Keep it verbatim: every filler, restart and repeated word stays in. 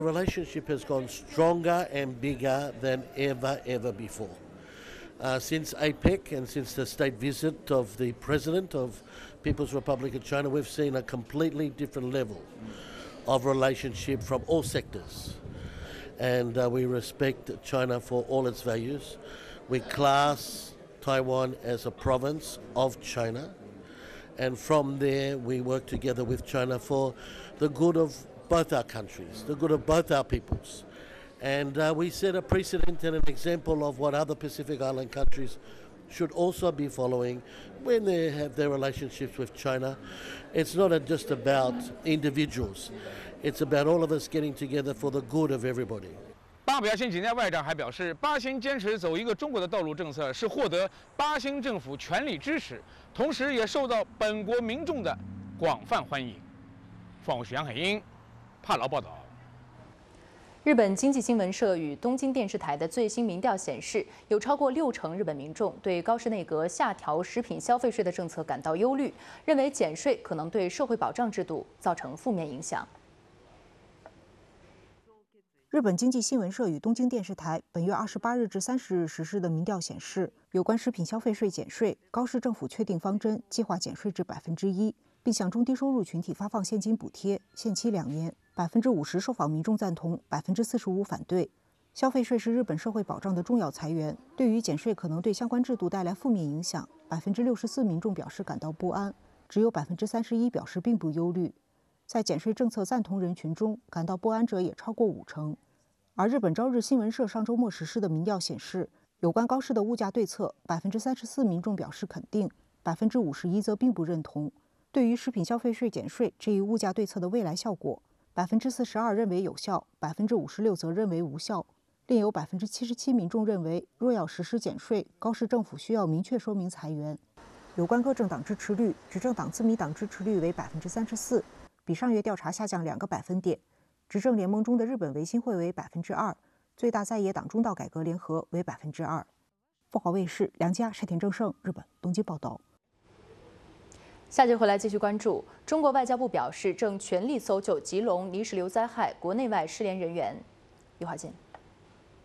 Relationship has gone stronger and bigger than ever, ever before. Uh, since APEC and since the state visit of the President of People's Republic of China, we've seen a completely different level of relationship from all sectors. And uh, we respect China for all its values. We class Taiwan as a province of China. And from there, we work together with China for the good of both our countries, the good of both our peoples. And uh, we set a precedent and an example of what other Pacific Island countries should also be following when they have their relationships with China. It's not just about individuals. It's about all of us getting together for the good of everybody. 巴表新几内外长还表示，巴新坚持走一个中国的道路政策是获得巴新政府全力支持，同时也受到本国民众的广泛欢迎。方许阳、海英。 帕劳报道。 日本经济新闻社与东京电视台的最新民调显示，有超过六成日本民众对高市内阁下调食品消费税的政策感到忧虑，认为减税可能对社会保障制度造成负面影响。 日本经济新闻社与东京电视台本月二十八日至三十日实施的民调显示，有关食品消费税减税，高市政府确定方针，计划减税至百分之一，并向中低收入群体发放现金补贴，限期两年。 百分之五十受访民众赞同，百分之四十五反对。消费税是日本社会保障的重要财源，对于减税可能对相关制度带来负面影响，百分之六十四民众表示感到不安，只有百分之三十一表示并不忧虑。在减税政策赞同人群中，感到不安者也超过五成。而日本朝日新闻社上周末实施的民调显示，有关高市的物价对策，百分之三十四民众表示肯定，百分之五十一则并不认同。对于食品消费税减税这一物价对策的未来效果， 百分之四十二认为有效，百分之五十六则认为无效。另有百分之七十七民众认为，若要实施减税，高市政府需要明确说明裁员。有关各政党支持率，执政党自民党支持率为百分之三十四，比上月调查下降两个百分点。执政联盟中的日本维新会为百分之二，最大在野党中道改革联合为百分之二。凤凰卫视梁佳、山田正胜，日本东京报道。 下节回来继续关注。中国外交部表示，正全力搜救吉隆泥石流灾害国内外失联人员。一会儿见。